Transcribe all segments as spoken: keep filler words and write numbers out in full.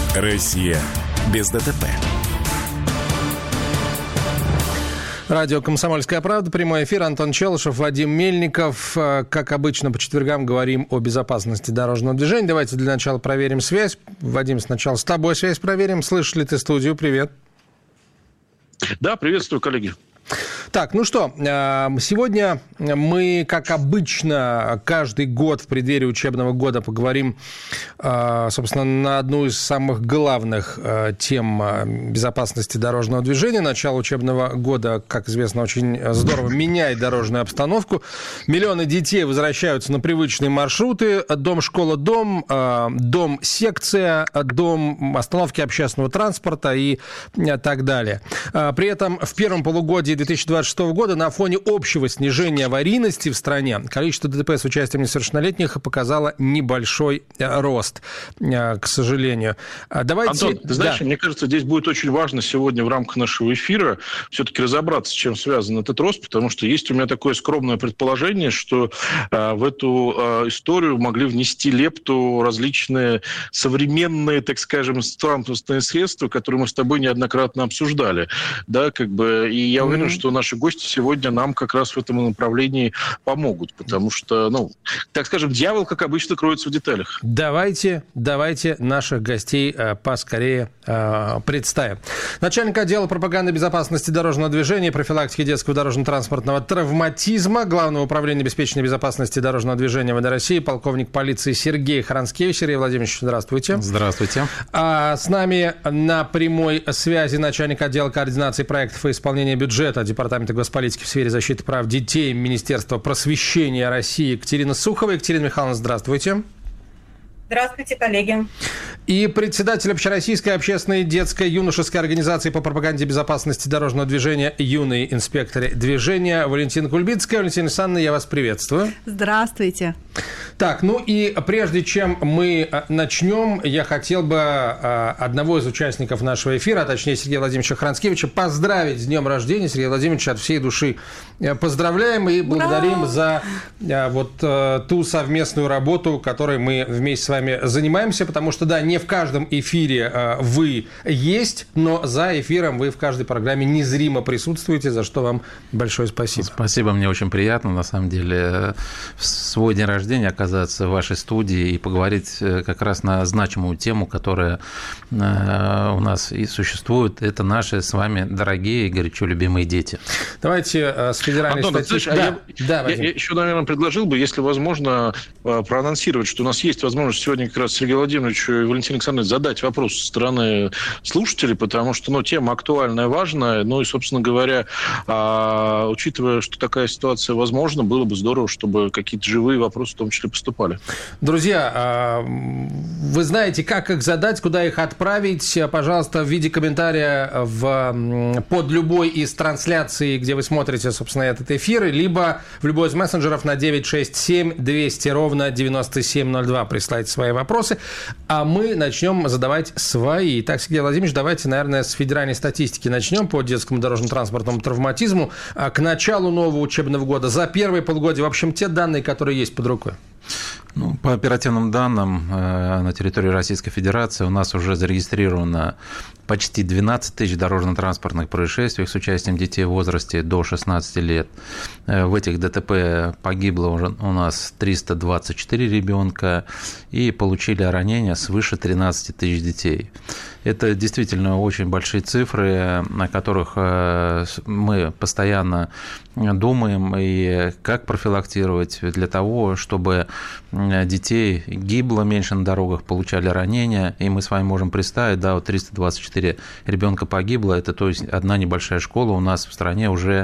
Россия без ДТП. Радио «Комсомольская правда», прямой эфир, Антон Челышев, Вадим Мельников. Как обычно, по четвергам говорим о безопасности дорожного движения. Давайте для начала проверим связь. Вадим, сначала с тобой связь проверим. Слышишь ли ты студию? Привет. Да, приветствую, коллеги. Так, ну что, сегодня мы, как обычно, каждый год в преддверии учебного года поговорим, собственно, на одну из самых главных тем безопасности дорожного движения. Начало учебного года, как известно, очень здорово меняет дорожную обстановку. Миллионы детей возвращаются на привычные маршруты: дом, школа, дом, дом, секция, дом, остановки общественного транспорта и так далее. При этом в первом полугодии две тысячи двадцать шестого года на фоне общего снижения аварийности в стране количество ДТП с участием несовершеннолетних показало небольшой рост, к сожалению. Давайте... Антон, ты знаешь, да. Мне кажется, здесь будет очень важно сегодня в рамках нашего эфира все-таки разобраться, с чем связан этот рост, потому что есть у меня такое скромное предположение, что э, в эту э, историю могли внести лепту различные современные, так скажем, транспортные средства, которые мы с тобой неоднократно обсуждали. Да, как бы, и я уверен, mm-hmm. что наши гости сегодня нам как раз в этом направлении помогут, потому что, ну, так скажем, дьявол, как обычно, кроется в деталях. Давайте, давайте наших гостей э, поскорее э, представим. Начальник отдела пропаганды безопасности дорожного движения и профилактики детского дорожно-транспортного травматизма Главного управления обеспечения безопасности дорожного движения МВД России, полковник полиции Сергей Харанскевич. Сергей Владимирович, здравствуйте. Здравствуйте. А с нами на прямой связи начальник отдела координации проектов и исполнения бюджета Департамента госполитики в сфере защиты прав детей Министерства просвещения России Екатерина Сухова. Екатерина Михайловна, здравствуйте. Здравствуйте, коллеги. И председатель Общероссийской общественной детской юношеской организации по пропаганде безопасности дорожного движения «Юные инспекторы движения» Валентина Кульбицкая. Валентина Александровна, я вас приветствую. Здравствуйте. Так, ну и прежде чем мы начнем, я хотел бы одного из участников нашего эфира, а точнее Сергея Владимировича Харанскевича, поздравить с днем рождения. Сергей Владимирович, от всей души поздравляем и благодарим Ура! за вот ту совместную работу, которой мы вместе с вами занимаемся, потому что, да, не в каждом эфире э, вы есть, но за эфиром вы в каждой программе незримо присутствуете, за что вам большое спасибо. Спасибо, мне очень приятно, на самом деле, в свой день рождения оказаться в вашей студии и поговорить как раз на значимую тему, которая э, у нас и существует. Это наши с вами дорогие и горячо любимые дети. Давайте э, с федеральной Антон, статистикой... Да, а да, я, я, я еще, наверное, предложил бы, если возможно, проанонсировать, что у нас есть возможность сегодня как раз Сергею Владимировичу и Валентине Александровне задать вопрос со стороны слушателей, потому что, ну, тема актуальная, важная, ну и, собственно говоря, а, учитывая, что такая ситуация возможна, было бы здорово, чтобы какие-то живые вопросы в том числе поступали. Друзья, вы знаете, как их задать, куда их отправить, пожалуйста, в виде комментария в, под любой из трансляций, где вы смотрите, собственно, этот эфир, либо в любой из мессенджеров на девять шесть семь двести ровно девяносто семь ноль два присылайте свои вопросы, а мы начнем задавать свои. Так, Сергей Владимирович, давайте, наверное, с федеральной статистики начнем по детскому дорожно-транспортному травматизму. К началу нового учебного года, за первые полгода, в общем, те данные, которые есть под рукой. Ну, по оперативным данным, на территории Российской Федерации у нас уже зарегистрировано почти двенадцать тысяч дорожно-транспортных происшествий с участием детей в возрасте до шестнадцати лет. В этих ДТП погибло уже у нас триста двадцать четыре ребенка и получили ранения свыше тринадцати тысяч детей. Это действительно очень большие цифры, о которых мы постоянно думаем, и как профилактировать для того, чтобы детей гибло меньше на дорогах, получали ранения, и мы с вами можем представить, да, вот триста двадцать четыре ребенка погибло, это то есть одна небольшая школа у нас в стране уже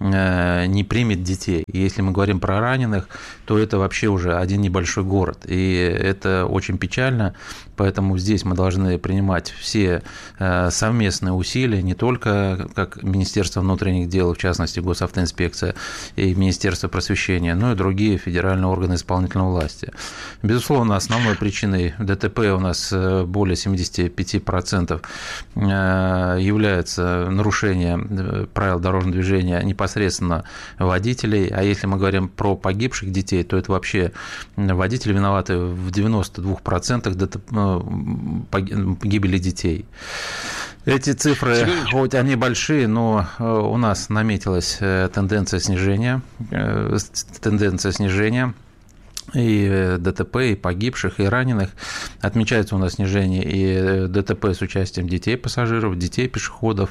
не примет детей. И если мы говорим про раненых, то это вообще уже один небольшой город, и это очень печально, поэтому здесь мы должны принимать все совместные усилия, не только как Министерство внутренних дел, в частности госавтоинспекция и Министерство просвещения, но и другие федеральные органы исполнительной власти. Безусловно, основной причиной ДТП у нас более семьдесят пять процентов является нарушение правил дорожного движения непосредственно водителей. А если мы говорим про погибших детей, то это вообще водители виноваты в девяноста двух процентах гибели детей. Эти цифры, хоть они большие, но у нас наметилась тенденция снижения, тенденция снижения и ДТП, и погибших, и раненых. Отмечается у нас снижение и ДТП с участием детей-пассажиров, детей-пешеходов.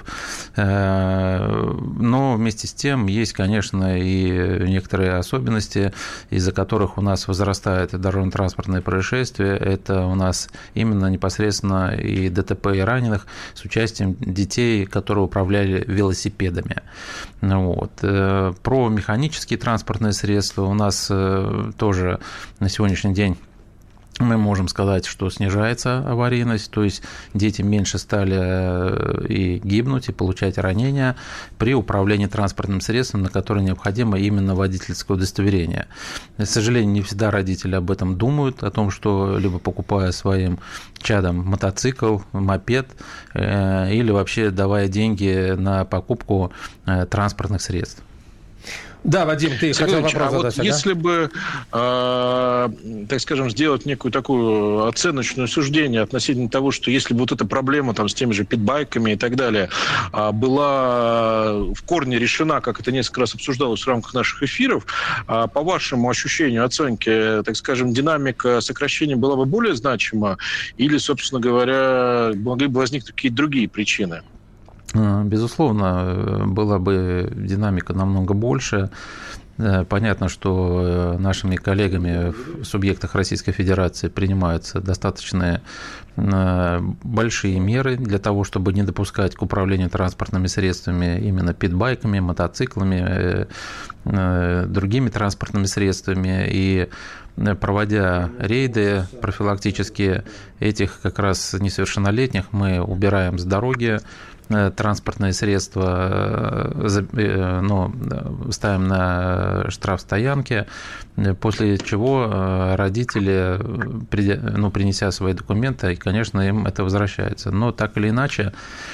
Но вместе с тем есть, конечно, и некоторые особенности, из-за которых у нас возрастает дорожно-транспортные происшествия. Это у нас именно непосредственно и ДТП, и раненых с участием детей, которые управляли велосипедами. Вот. Про механические транспортные средства у нас тоже на сегодняшний день мы можем сказать, что снижается аварийность, то есть дети меньше стали и гибнуть, и получать ранения при управлении транспортным средством, на которое необходимо именно водительское удостоверение. К сожалению, не всегда родители об этом думают, о том, что либо покупая своим чадам мотоцикл, мопед, или вообще давая деньги на покупку транспортных средств. Да, Вадим, ты хотел вопрос а задать. Вот если бы, э, так скажем, сделать некую такую оценочную суждение относительно того, что если бы вот эта проблема там, с теми же питбайками и так далее была в корне решена, как это несколько раз обсуждалось в рамках наших эфиров, по вашему ощущению, оценке, так скажем, динамика сокращения была бы более значима или, собственно говоря, могли бы возникнуть какие-то другие причины? Безусловно, была бы динамика намного больше. Понятно, что нашими коллегами в субъектах Российской Федерации принимаются достаточно большие меры для того, чтобы не допускать к управлению транспортными средствами именно питбайками, мотоциклами, другими транспортными средствами. И проводя рейды профилактические этих как раз несовершеннолетних, мы убираем с дороги транспортные средства, но ставим на штрафстоянке, после чего родители, ну, принеся свои документы, конечно, им это возвращается. Но так или иначе,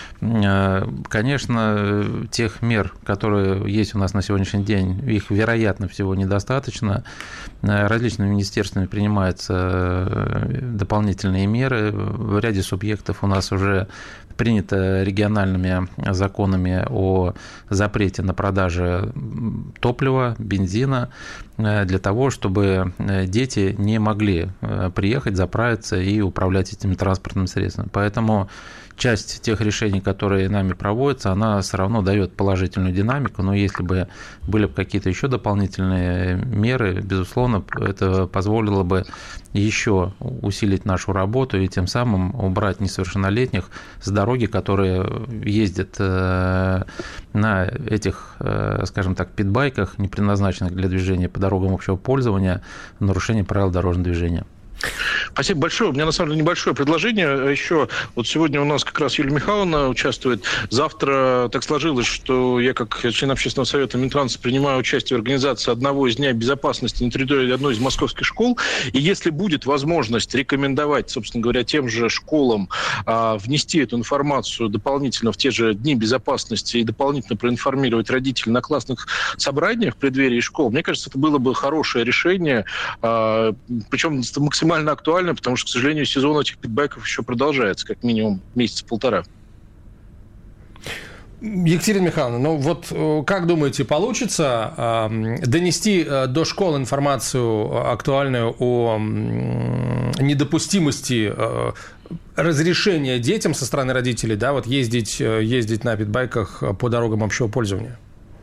конечно, тех мер, которые есть у нас на сегодняшний день, их, вероятно, всего недостаточно. Различными министерствами принимаются дополнительные меры. В ряде субъектов у нас уже принято региональными законами о запрете на продажу топлива, бензина, для того, чтобы дети не могли приехать, заправиться и управлять этими транспортными средствами. Поэтому часть тех решений, которые нами проводятся, она все равно дает положительную динамику, но если бы были бы какие-то еще дополнительные меры, безусловно, это позволило бы еще усилить нашу работу и тем самым убрать несовершеннолетних с дороги, которые ездят на этих, скажем так, питбайках, не предназначенных для движения по дорогам общего пользования, в нарушении правил дорожного движения. Спасибо большое. У меня, на самом деле, небольшое предложение. Еще вот сегодня у нас как раз Юлия Михайловна участвует. Завтра так сложилось, что я, как член общественного совета Минтранса, принимаю участие в организации одного из дней безопасности на территории одной из московских школ. И если будет возможность рекомендовать, собственно говоря, тем же школам а, внести эту информацию дополнительно в те же дни безопасности и дополнительно проинформировать родителей на классных собраниях в преддверии школ, мне кажется, это было бы хорошее решение, а, причем максимально актуально, потому что, к сожалению, сезон этих питбайков еще продолжается, как минимум месяца-полтора. Екатерина Михайловна, ну вот как думаете, получится э, донести до школ информацию актуальную о недопустимости э, разрешения детям со стороны родителей, да, вот ездить, ездить на питбайках по дорогам общего пользования?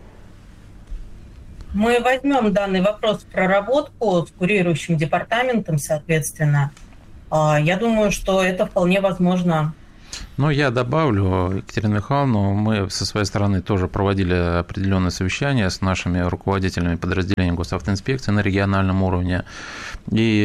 Мы возьмем данный вопрос в проработку с курирующим департаментом, соответственно. Я думаю, что это вполне возможно. Ну, я добавлю, Екатерину Михайловну, мы со своей стороны тоже проводили определенные совещания с нашими руководителями подразделений госавтоинспекции на региональном уровне, и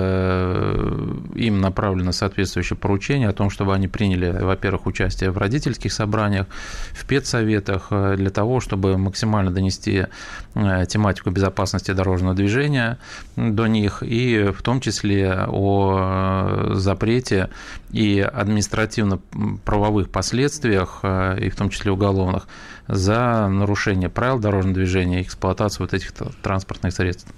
им направлено соответствующее поручение о том, чтобы они приняли, во-первых, участие в родительских собраниях, в педсоветах, для того, чтобы максимально донести тематику безопасности дорожного движения до них, и в том числе о запрете и административно правовых последствиях, и в том числе уголовных, за нарушение правил дорожного движения и эксплуатацию вот этих транспортных средств.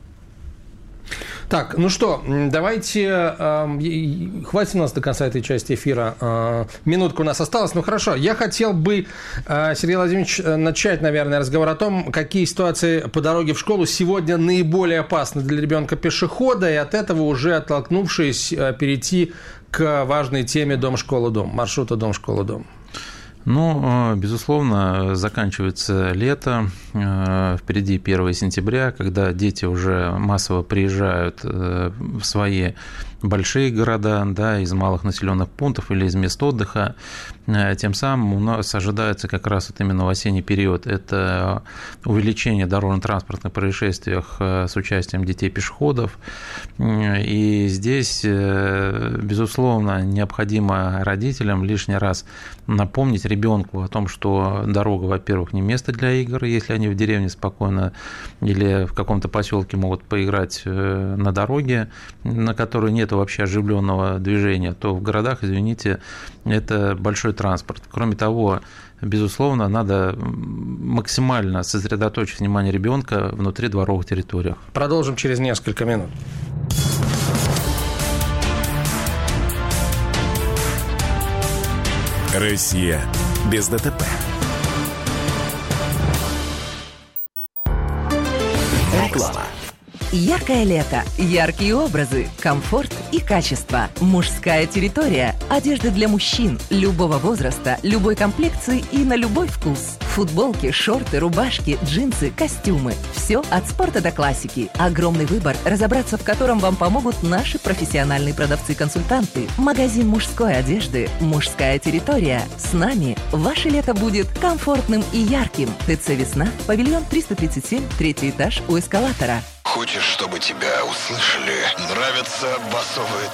Так, ну что, давайте, э, хватит у нас до конца этой части эфира, э, минутка у нас осталась, ну хорошо, я хотел бы, э, Сергей Владимирович, начать, наверное, разговор о том, какие ситуации по дороге в школу сегодня наиболее опасны для ребенка-пешехода, и от этого уже оттолкнувшись, э, перейти к важной теме дом-школа-дом, маршрута дом-школа-дом. Ну, безусловно, заканчивается лето, впереди первое сентября, когда дети уже массово приезжают в свои большие города, да, из малых населенных пунктов или из мест отдыха. Тем самым у нас ожидается как раз вот именно в осенний период это увеличение дорожно-транспортных происшествий с участием детей-пешеходов. И здесь, безусловно, необходимо родителям лишний раз напомнить ребенку о том, что дорога, во-первых, не место для игр, если они в деревне спокойно или в каком-то поселке могут поиграть на дороге, на которой нет вообще оживленного движения, то в городах, извините, это большой транспорт. Кроме того, безусловно, надо максимально сосредоточить внимание ребенка внутри дворовых территорий. Продолжим через несколько минут. Россия без ДТП. Реклама. Яркое лето, яркие образы, комфорт и качество. Мужская территория. Одежда для мужчин любого возраста, любой комплекции и на любой вкус. Футболки, шорты, рубашки, джинсы, костюмы. Все от спорта до классики. Огромный выбор, разобраться в котором вам помогут наши профессиональные продавцы-консультанты. Магазин мужской одежды «Мужская территория». С нами ваше лето будет комфортным и ярким. ТЦ «Весна», павильон триста тридцать семь, третий этаж у эскалатора. Хочешь, чтобы тебя услышали? Нравятся басовые